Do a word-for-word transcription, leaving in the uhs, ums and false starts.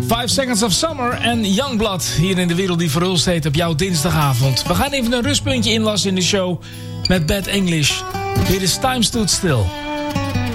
Five Seconds of Summer en Youngblood. Hier in de wereld die verhulst heet op jouw dinsdagavond. We gaan even een rustpuntje inlassen in de show met Bad English. Hier is Time Stood Still.